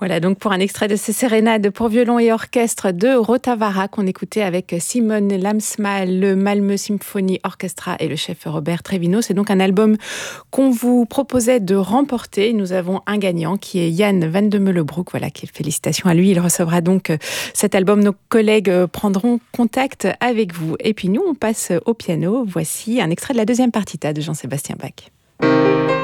Voilà donc pour un extrait de ces sérénades pour violon et orchestre de Rotavara qu'on écoutait avec Simone Lamsma, le Malmö Symphony Orchestra et le chef Robert Trevino. C'est donc un album qu'on vous proposait de remporter. Nous avons un gagnant qui est Yann Van de Meulebroek. Voilà, félicitations à lui. Il recevra donc cet album. Nos collègues prendront contact avec vous. Et puis nous, on passe au piano. Voici un extrait de la deuxième partita de Jean-Sébastien Bach.